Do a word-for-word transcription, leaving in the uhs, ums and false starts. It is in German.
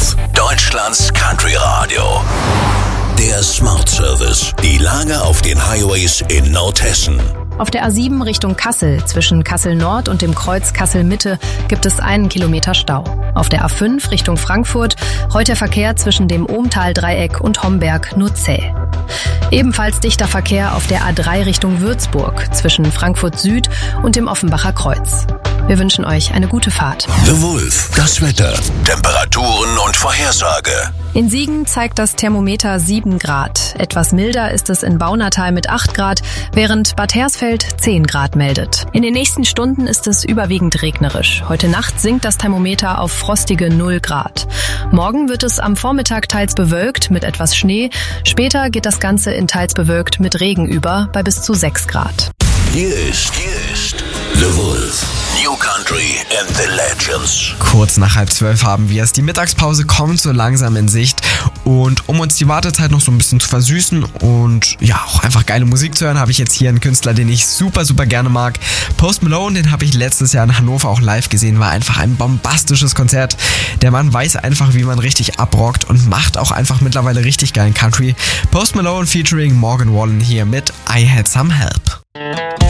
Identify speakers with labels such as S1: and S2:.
S1: Wolf, Deutschlands Country Radio. Der Smart Service. Die Lage auf den Highways in Nordhessen.
S2: Auf der A sieben Richtung Kassel, zwischen Kassel Nord und dem Kreuz Kassel Mitte, gibt es einen Kilometer Stau. Auf der A fünf Richtung Frankfurt rollt der Verkehr zwischen dem Ohmtal-Dreieck und Homberg nur zäh. Ebenfalls dichter Verkehr auf der A drei Richtung Würzburg, zwischen Frankfurt Süd und dem Offenbacher Kreuz. Wir wünschen euch eine gute Fahrt.
S1: The Wolf, das Wetter, Temperaturen und Vorhersage.
S2: In Siegen zeigt das Thermometer sieben Grad. Etwas milder ist es in Baunatal mit acht Grad, während Bad Hersfeld zehn Grad meldet. In den nächsten Stunden ist es überwiegend regnerisch. Heute Nacht sinkt das Thermometer auf frostige null Grad. Morgen wird es am Vormittag teils bewölkt mit etwas Schnee. Später geht das Ganze in teils bewölkt mit Regen über bei bis zu sechs Grad.
S1: Hier ist, hier ist The Wolf. New Country and the Legends.
S3: Kurz nach halb zwölf haben wir es. Die Mittagspause kommt so langsam in Sicht. Und um uns die Wartezeit noch so ein bisschen zu versüßen und ja, auch einfach geile Musik zu hören, habe ich jetzt hier einen Künstler, den ich super, super gerne mag. Post Malone, den habe ich letztes Jahr in Hannover auch live gesehen, war einfach ein bombastisches Konzert. Der Mann weiß einfach, wie man richtig abrockt und macht auch einfach mittlerweile richtig geilen Country. Post Malone featuring Morgan Wallen hier mit I Had Some Help.